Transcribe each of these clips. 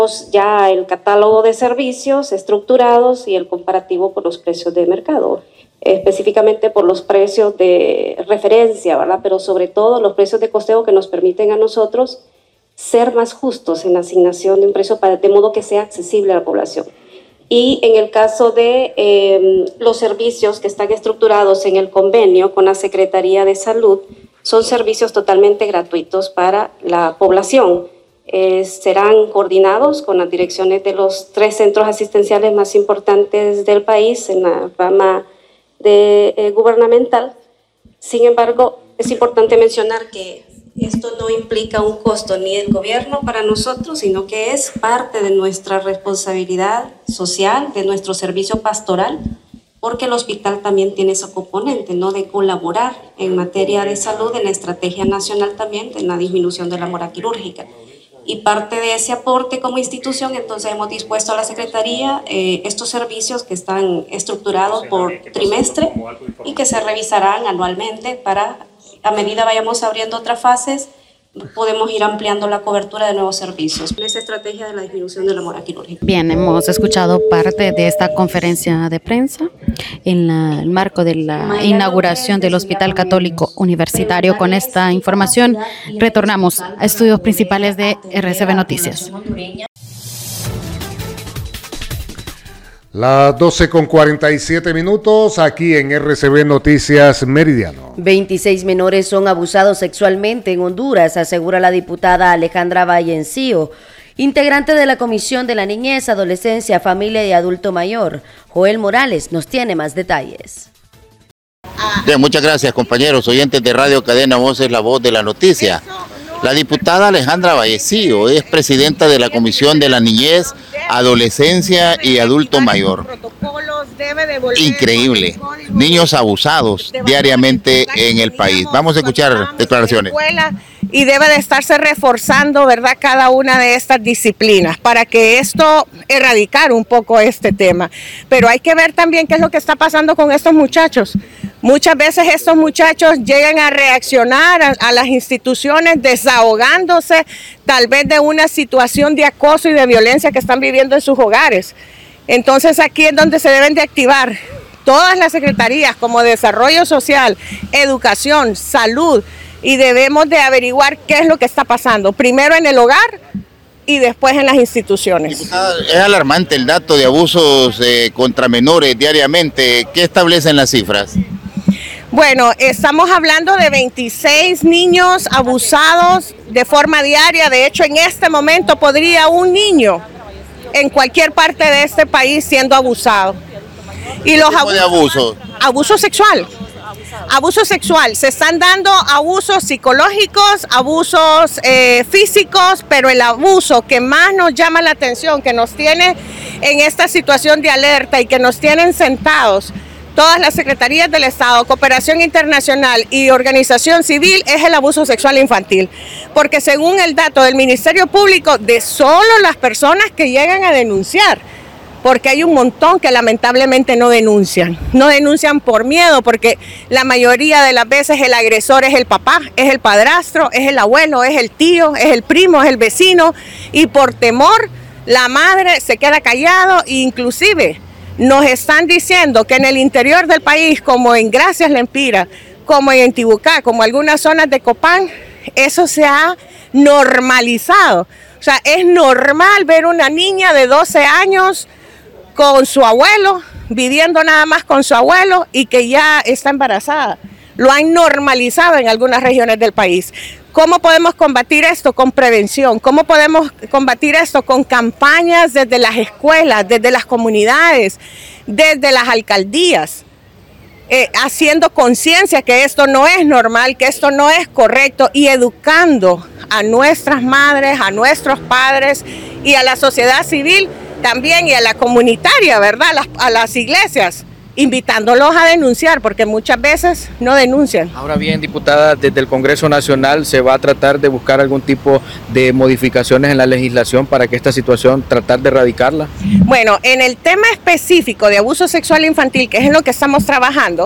Ya el catálogo de servicios estructurados y el comparativo por los precios de mercado, específicamente por los precios de referencia, ¿verdad? Pero sobre todo los precios de costeo que nos permiten a nosotros ser más justos en la asignación de un precio de modo que sea accesible a la población. Y en el caso de los servicios que están estructurados en el convenio con la Secretaría de Salud, son servicios totalmente gratuitos para la población. Serán coordinados con las direcciones de los 3 centros asistenciales más importantes del país en la rama gubernamental. Sin embargo, es importante mencionar que esto no implica un costo ni del gobierno para nosotros, sino que es parte de nuestra responsabilidad social, de nuestro servicio pastoral, porque el hospital también tiene ese componente, ¿no?, de colaborar en materia de salud en la estrategia nacional también de la disminución de la mora quirúrgica. Y parte de ese aporte como institución, entonces hemos dispuesto a la Secretaría estos servicios que están estructurados por trimestre y que se revisarán anualmente para, a medida vayamos abriendo otras fases, podemos ir ampliando la cobertura de nuevos servicios. Esa estrategia de la disminución de la mora quirúrgica. Bien, hemos escuchado parte de esta conferencia de prensa en el marco de la inauguración del Hospital Católico Universitario. Con esta información retornamos a estudios principales de RCB Noticias. Las 12:47 aquí en RCB Noticias Meridiano. 26 menores son abusados sexualmente en Honduras, asegura la diputada Alejandra Vallencillo, integrante de la Comisión de la Niñez, Adolescencia, Familia y Adulto Mayor. Joel Morales nos tiene más detalles. Bien, muchas gracias, compañeros oyentes de Radio Cadena Voces, la voz de la noticia. La diputada Alejandra Vallecillo es presidenta de la Comisión de la Niñez, Adolescencia y Adulto Mayor. Increíble, niños abusados diariamente en el país. Vamos a escuchar declaraciones. Y debe de estarse reforzando, ¿verdad?, cada una de estas disciplinas para que esto erradicar un poco este tema. Pero hay que ver también qué es lo que está pasando con estos muchachos. Muchas veces estos muchachos llegan a reaccionar a las instituciones desahogándose tal vez de una situación de acoso y de violencia que están viviendo en sus hogares. Entonces aquí es donde se deben de activar todas las secretarías como Desarrollo Social, Educación, Salud, y debemos de averiguar qué es lo que está pasando, primero en el hogar y después en las instituciones. Diputada, es alarmante el dato de abusos contra menores diariamente. ¿Qué establecen las cifras? Bueno, estamos hablando de 26 niños abusados de forma diaria. De hecho, en este momento podría un niño en cualquier parte de este país siendo abusado. Y los ¿Qué tipo de abuso? Abuso sexual. Abuso sexual. Se están dando abusos psicológicos, abusos físicos, pero el abuso que más nos llama la atención, que nos tiene en esta situación de alerta y que nos tienen sentados todas las secretarías del Estado, Cooperación Internacional y Organización Civil, es el abuso sexual infantil. Porque según el dato del Ministerio Público, de solo las personas que llegan a denunciar, porque hay un montón que lamentablemente no denuncian por miedo, porque la mayoría de las veces el agresor es el papá, es el padrastro, es el abuelo, es el tío, es el primo, es el vecino, y por temor la madre se queda callado. E inclusive nos están diciendo que en el interior del país, como en Gracias Lempira, como en Tibucá, como algunas zonas de Copán, eso se ha normalizado. O sea, es normal ver una niña de 12 años con su abuelo, viviendo nada más con su abuelo y que ya está embarazada. Lo han normalizado en algunas regiones del país. ¿Cómo podemos combatir esto? Con prevención. ¿Cómo podemos combatir esto? Con campañas desde las escuelas, desde las comunidades, desde las alcaldías, haciendo conciencia que esto no es normal, que esto no es correcto, y educando a nuestras madres, a nuestros padres y a la sociedad civil también, y a la comunitaria, ¿verdad? A las iglesias, invitándolos a denunciar, porque muchas veces no denuncian. Ahora bien, diputada, desde el Congreso Nacional se va a tratar de buscar algún tipo de modificaciones en la legislación para que esta situación, tratar de erradicarla. Bueno, en el tema específico de abuso sexual infantil, que es en lo que estamos trabajando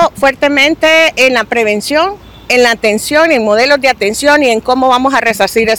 fuertemente en la prevención, en la atención, en modelos de atención y en cómo vamos a resarcir